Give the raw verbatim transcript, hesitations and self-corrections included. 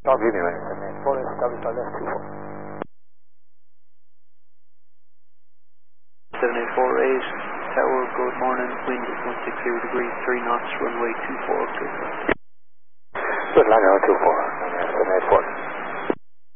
I'll give you a four established on left two four. seven eight four eight, tower, good morning, wind is one six zero degrees, three knots, runway two four, good. Good, Lionel two four.